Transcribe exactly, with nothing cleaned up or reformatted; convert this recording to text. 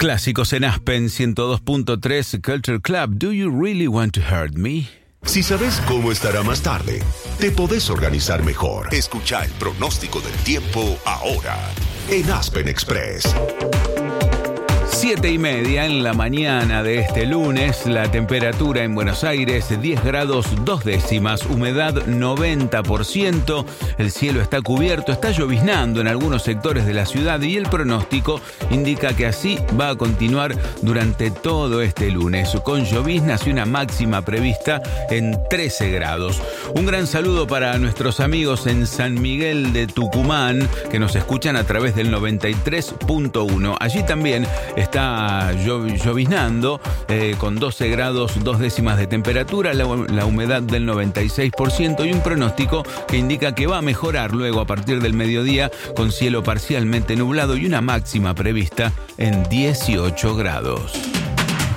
Clásicos en Aspen ciento dos punto tres Culture Club. Do you really want to hurt me? Si sabes cómo estará más tarde, te podés organizar mejor. Escucha el pronóstico del tiempo ahora en Aspen Express. Siete y media en la mañana de este lunes, la temperatura en Buenos Aires diez grados dos décimas, humedad noventa por ciento, el cielo está cubierto, está lloviznando en algunos sectores de la ciudad y el pronóstico indica que así va a continuar durante todo este lunes, con lloviznas y una máxima prevista en trece grados. Un gran saludo para nuestros amigos en San Miguel de Tucumán, que nos escuchan a través del noventa y tres punto uno. Allí también está lloviznando eh, con doce grados dos décimas de temperatura, la, la humedad del noventa y seis por ciento y un pronóstico que indica que va a mejorar luego a partir del mediodía con cielo parcialmente nublado y una máxima prevista en dieciocho grados.